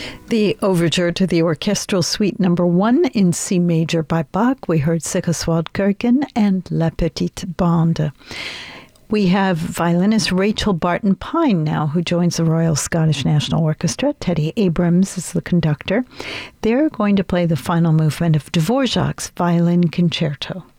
The overture to the Orchestral Suite No. 1 in C major by Bach. We heard Sigiswald and La Petite Bande. We have violinist Rachel Barton Pine now, who joins the Royal Scottish National Orchestra. Teddy Abrams is the conductor. They're going to play the final movement of Dvorak's Violin Concerto.